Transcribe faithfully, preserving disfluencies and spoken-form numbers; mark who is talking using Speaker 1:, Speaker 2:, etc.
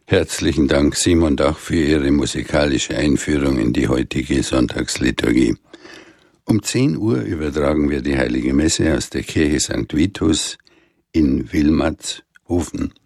Speaker 1: Herzlichen Dank, Simon Dach, für Ihre musikalische Einführung in die heutige Sonntagsliturgie. Um zehn Uhr übertragen wir die Heilige Messe aus der Kirche Sankt Vitus in Wilmatshofen.